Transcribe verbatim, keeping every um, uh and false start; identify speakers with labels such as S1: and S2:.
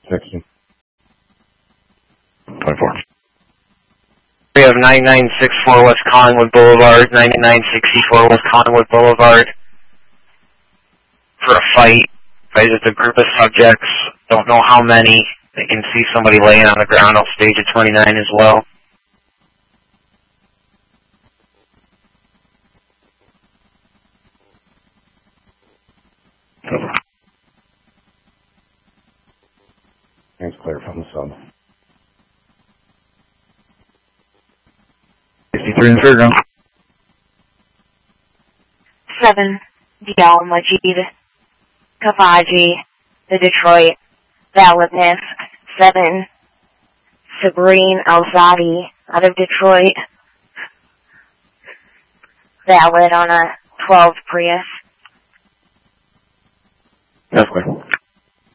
S1: sixty. twenty-four.
S2: We have ninety-nine sixty-four West Collingwood Boulevard, ninety-nine sixty-four West Collingwood Boulevard for a fight. Fight with a group of subjects. Don't know how many. They can see somebody laying on the ground. I'll stage at twenty-nine as well.
S1: It's clear from the sub. sixty-three in the fairground.
S3: seven, Dial Majid, Kavaji, the Detroit, Validness, seven, Sabrine Alzadi, out of Detroit, valid on a twelve Prius.
S1: That's clear.